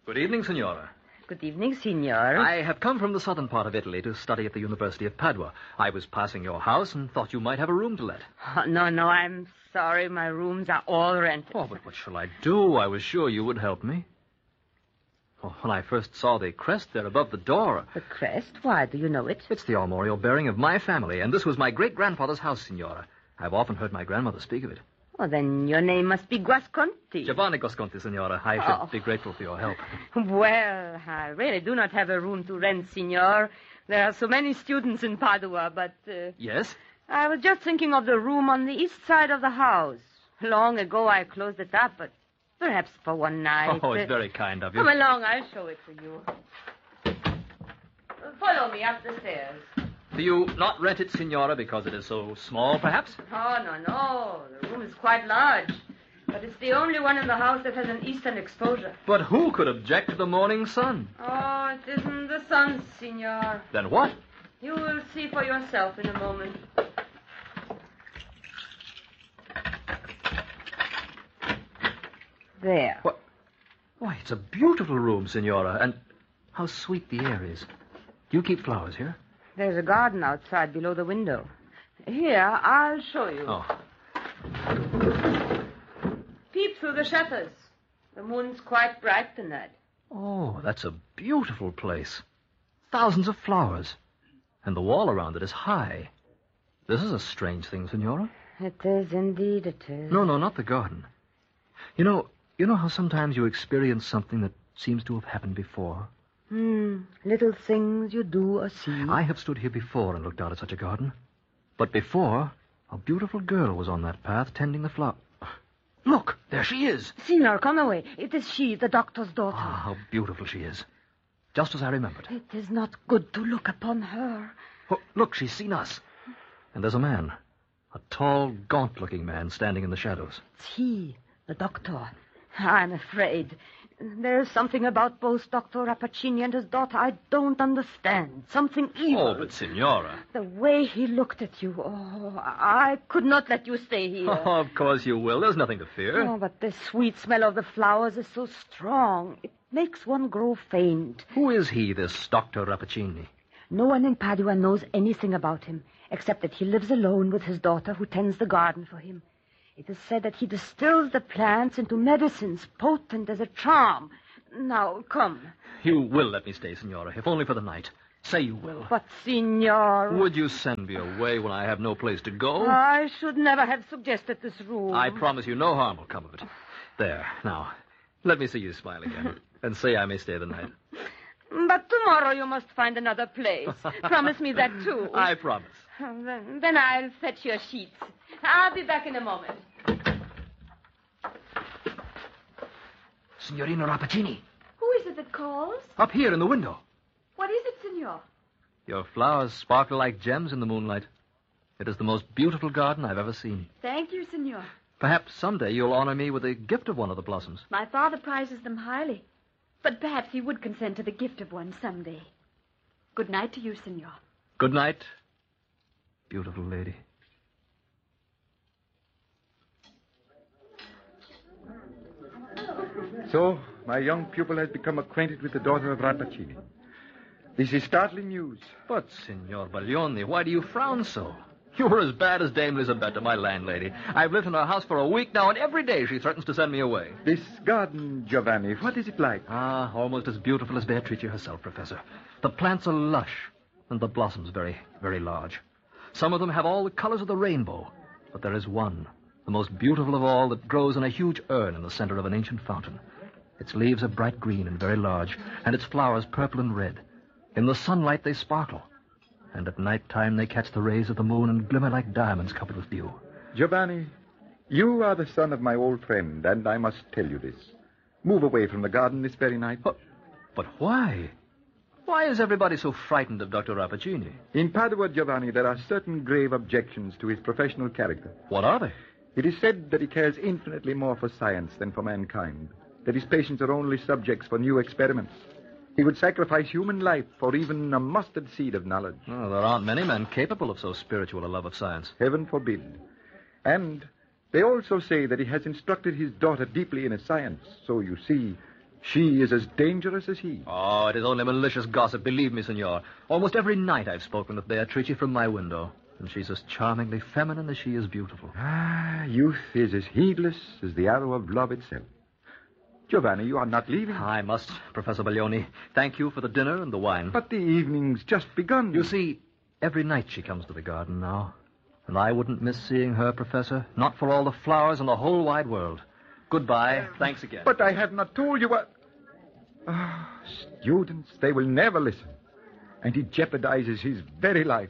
Good evening, Signora. Good evening, Signor. I have come from the southern part of Italy to study at the University of Padua. I was passing your house and thought you might have a room to let. Oh, no, I'm sorry. My rooms are all rented. Oh, but what shall I do? I was sure you would help me. Oh, when I first saw the crest there above the door... The crest? Why, do you know it? It's the armorial bearing of my family, and this was my great-grandfather's house, Signora. I've often heard my grandmother speak of it. Oh, then your name must be Guasconti. Giovanni Guasconti, Signora. I should be grateful for your help. Well, I really do not have a room to rent, Signor. There are so many students in Padua, but... Yes? I was just thinking of the room on the east side of the house. Long ago I closed it up, but perhaps for one night. Oh, it's very kind of you. Come along, I'll show it to you. Follow me up the stairs. Do you not rent it, Signora, because it is so small, perhaps? Oh, no. The room is quite large. But it's the only one in the house that has an eastern exposure. But who could object to the morning sun? Oh, it isn't the sun, Signor. Then what? You will see for yourself in a moment. There. What? Why, it's a beautiful room, Signora, and how sweet the air is. Do you keep flowers here? There's a garden outside below the window. Here, I'll show you. Oh. Peep through the shutters. The moon's quite bright tonight. Oh, that's a beautiful place. Thousands of flowers. And the wall around it is high. This is a strange thing, Signora. It is indeed, it is. No, not the garden. You know how sometimes you experience something that seems to have happened before? Little things you do or see. I have stood here before and looked out at such a garden. But before, a beautiful girl was on that path tending the flower. Look, there she is. Signor, come away. It is she, the doctor's daughter. Ah, how beautiful she is. Just as I remembered. It is not good to look upon her. Oh, look, she's seen us. And there's a man. A tall, gaunt-looking man standing in the shadows. It's he, the doctor. I'm afraid. There's something about both Dr. Rappaccini and his daughter I don't understand. Something evil. Oh, but Signora. The way he looked at you. Oh, I could not let you stay here. Oh, of course you will. There's nothing to fear. Oh, but the sweet smell of the flowers is so strong. It makes one grow faint. Who is he, this Dr. Rappaccini? No one in Padua knows anything about him, except that he lives alone with his daughter who tends the garden for him. It is said that he distills the plants into medicines potent as a charm. Now, come. You will let me stay, Signora, if only for the night. Say you will. But, Signor... Would you send me away when I have no place to go? I should never have suggested this room. I promise you no harm will come of it. There, now, let me see you smile again, and say I may stay the night. But tomorrow you must find another place. Promise me that, too. I promise. Then I'll fetch your sheets. I'll be back in a moment. Signorina Rappaccini. Who is it that calls? Up here in the window. What is it, Signor? Your flowers sparkle like gems in the moonlight. It is the most beautiful garden I've ever seen. Thank you, Signor. Perhaps someday you'll honor me with a gift of one of the blossoms. My father prizes them highly. But perhaps he would consent to the gift of one someday. Good night to you, Signor. Good night, beautiful lady. So, my young pupil has become acquainted with the daughter of Rappaccini. This is startling news. But, Signor Baglioni, why do you frown so? You're as bad as Dame Lisabetta, my landlady. I've lived in her house for a week now, and every day she threatens to send me away. This garden, Giovanni, what is it like? Ah, almost as beautiful as Beatrice herself, Professor. The plants are lush, and the blossoms very, very large. Some of them have all the colors of the rainbow, but there is one, the most beautiful of all, that grows in a huge urn in the center of an ancient fountain. Its leaves are bright green and very large, and its flowers purple and red. In the sunlight they sparkle, and at night time they catch the rays of the moon and glimmer like diamonds covered with dew. Giovanni, you are the son of my old friend, and I must tell you this. Move away from the garden this very night. But why? Why is everybody so frightened of Dr. Rappaccini? In Padua, Giovanni, there are certain grave objections to his professional character. What are they? It is said that he cares infinitely more for science than for mankind, that his patients are only subjects for new experiments. He would sacrifice human life for even a mustard seed of knowledge. Oh, there aren't many men capable of so spiritual a love of science. Heaven forbid. And they also say that he has instructed his daughter deeply in his science. So, you see, She is as dangerous as he. Oh, it is only malicious gossip, believe me, senor. Almost every night I've spoken with Beatrice from my window, and she's as charmingly feminine as she is beautiful. Ah, youth is as heedless as the arrow of love itself. Giovanni, you are not leaving. I must, Professor Baglioni. Thank you for the dinner and the wine. But the evening's just begun. You see, every night she comes to the garden now. And I wouldn't miss seeing her, Professor. Not for all the flowers in the whole wide world. Goodbye. Thanks again. But I have not told you what... Ah, students, they will never listen. And he jeopardizes his very life.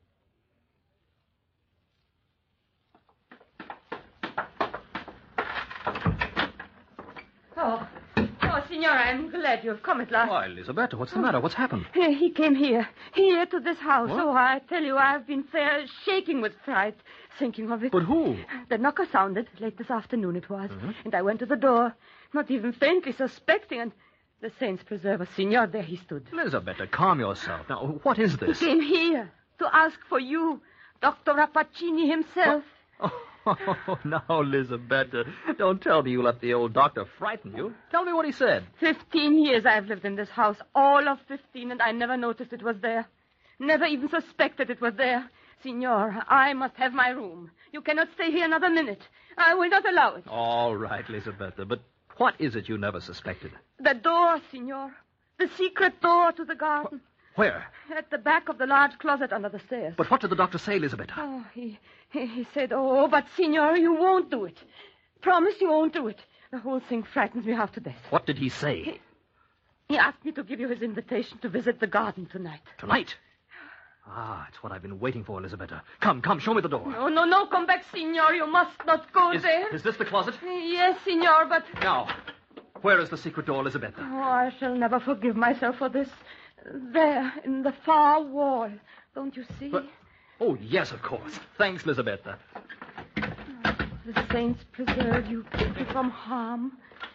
Oh, Signora, I'm glad you've come at last. Why, Elisabetta, what's the matter? What's happened? He came here to this house. What? Oh, I tell you, I've been fair shaking with fright, thinking of it. But who? The knocker sounded, late this afternoon it was, and I went to the door, not even faintly suspecting, and the saints preserve us, Signor, there he stood. Elisabetta, calm yourself. Now, what is He this? came here to ask for you, Dr. Rappaccini himself. Oh, now, Elisabetta, don't tell me you let the old doctor frighten you. Tell me what he said. 15 years I've lived in this house, all of 15, and I never noticed it was there. Never even suspected it was there. Signor, I must have my room. You cannot stay here another minute. I will not allow it. All right, Elisabetta, but what is it you never suspected? The door, Signor. The secret door to the garden. Where? At the back of the large closet under the stairs. But what did the doctor say, Elisabetta? Oh, he said, oh, but, Signor, you won't do it. Promise you won't do it. The whole thing frightens me half to death. What did he say? He asked me to give you his invitation to visit the garden tonight. Tonight? Ah, it's what I've been waiting for, Elisabetta. Come, show me the door. No, come back, Signor. You must not go there. Is this the closet? Yes, Signor, but... Now, where is the secret door, Elisabetta? Oh, I shall never forgive myself for this. There, in the far wall. Don't you see? But... Oh, yes, of course. Thanks, Elisabetta. The saints preserve you, keep you from harm.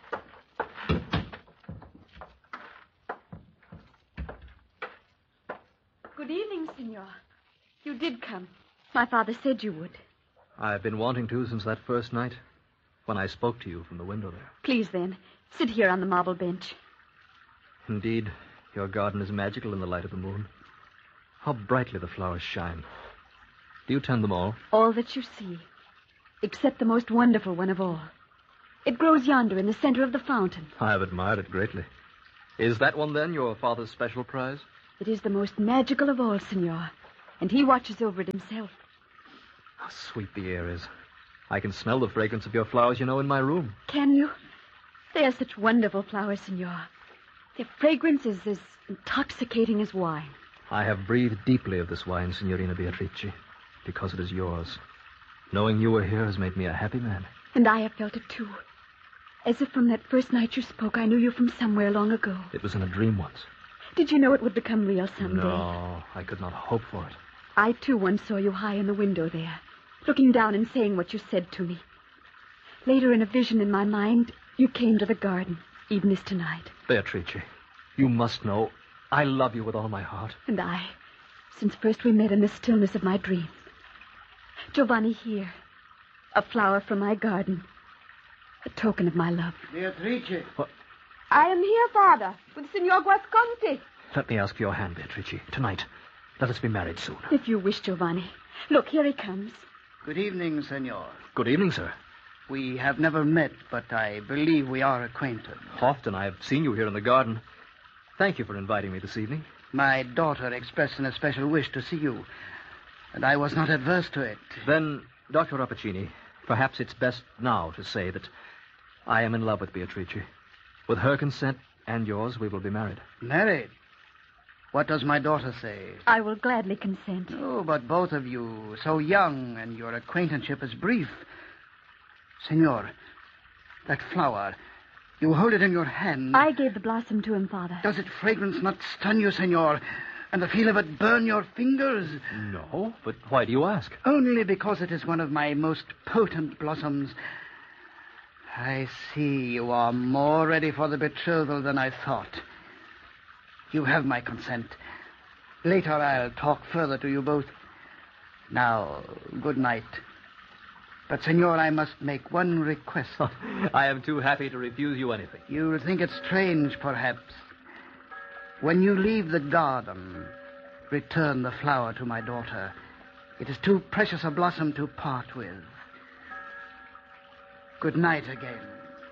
Good evening, Signor. You did come. My father said you would. I've been wanting to since that first night, when I spoke to you from the window there. Please, then, sit here on the marble bench. Indeed, your garden is magical in the light of the moon. How brightly the flowers shine. Do you tend them all? All that you see, except the most wonderful one of all. It grows yonder in the center of the fountain. I've admired it greatly. Is that one, then, your father's special prize? It is the most magical of all, Signor, and he watches over it himself. How sweet the air is. I can smell the fragrance of your flowers, you know, in my room. Can you? They are such wonderful flowers, Signor. Their fragrance is as intoxicating as wine. I have breathed deeply of this wine, Signorina Beatrice, because it is yours. Knowing you were here has made me a happy man. And I have felt it, too. As if from that first night you spoke, I knew you from somewhere long ago. It was in a dream once. Did you know it would become real someday? No, I could not hope for it. I, too, once saw you high in the window there, looking down and saying what you said to me. Later, in a vision in my mind, you came to the garden, even as tonight. Beatrice, you must know I love you with all my heart. And I, since first we met in the stillness of my dream. Giovanni, here, a flower from my garden, a token of my love. Beatrice. What? I am here, Father, with Signor Guasconti. Let me ask for your hand, Beatrice. Tonight, let us be married soon. If you wish, Giovanni. Look, here he comes. Good evening, senor. Good evening, sir. We have never met, but I believe we are acquainted. Often I have seen you here in the garden. Thank you for inviting me this evening. My daughter expressed an especial wish to see you, and I was not adverse to it. Then, Dr. Rappaccini, perhaps it's best now to say that I am in love with Beatrice. With her consent and yours, we will be married. Married? What does my daughter say? I will gladly consent. Oh, but both of you, so young, and your acquaintanceship is brief. Senor, that flower, you hold it in your hand. I gave the blossom to him, Father. Does its fragrance not stun you, senor, and the feel of it burn your fingers? No, but why do you ask? Only because it is one of my most potent blossoms. I see you are more ready for the betrothal than I thought. You have my consent. Later I'll talk further to you both. Now, good night. But, senor, I must make one request. I am too happy to refuse you anything. You'll think it strange, perhaps. When you leave the garden, return the flower to my daughter. It is too precious a blossom to part with. Good night again.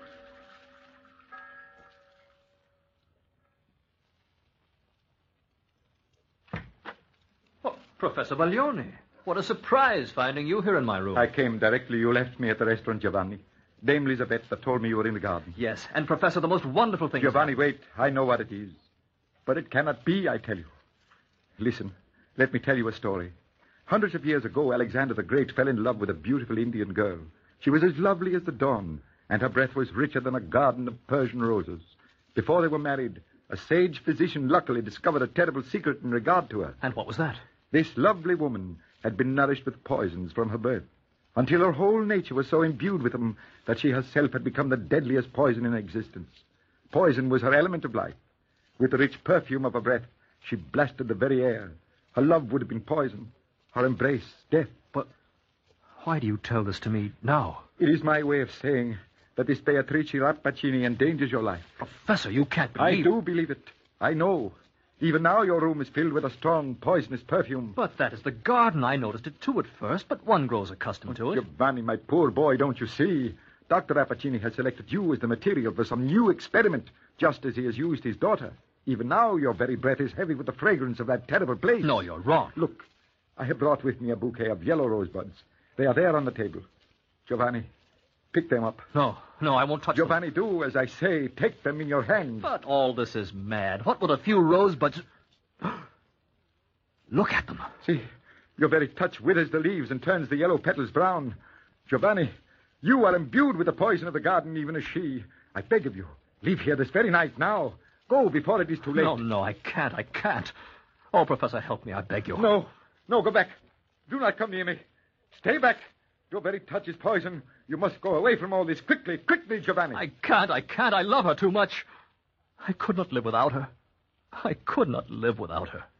Oh, Professor Baglioni, what a surprise finding you here in my room. I came directly. You left me at the restaurant, Giovanni. Dame Lisabetta told me you were in the garden. Yes, and Professor, the most wonderful thing... Giovanni, wait. I know what it is. But it cannot be, I tell you. Listen, let me tell you a story. Hundreds of years ago, Alexander the Great fell in love with a beautiful Indian girl. She was as lovely as the dawn, and her breath was richer than a garden of Persian roses. Before they were married, a sage physician luckily discovered a terrible secret in regard to her. And what was that? This lovely woman had been nourished with poisons from her birth, until her whole nature was so imbued with them that she herself had become the deadliest poison in existence. Poison was her element of life. With the rich perfume of her breath, she blasted the very air. Her love would have been poison. Her embrace, death. But why do you tell this to me now? It is my way of saying that this Beatrice Rappaccini endangers your life. Professor, you can't believe... I do believe it. I know. Even now your room is filled with a strong, poisonous perfume. But that is the garden. I noticed it too at first, but one grows accustomed to it. Giovanni, my poor boy, don't you see? Dr. Rappaccini has selected you as the material for some new experiment, just as he has used his daughter. Even now, your very breath is heavy with the fragrance of that terrible place. No, you're wrong. Look, I have brought with me a bouquet of yellow rosebuds. They are there on the table. Giovanni, pick them up. No, I won't touch Giovanni, do as I say. Take them in your hand. But all this is mad. What would a few rosebuds... Look at them. See, your very touch withers the leaves and turns the yellow petals brown. Giovanni, you are imbued with the poison of the garden, even as she. I beg of you, leave here this very night now. Go before it is too late. No, I can't. Oh, Professor, help me, I beg you. No, go back. Do not come near me. Stay back. Your very touch is poison. You must go away from all this quickly, Giovanni. I can't. I love her too much. I could not live without her. I could not live without her.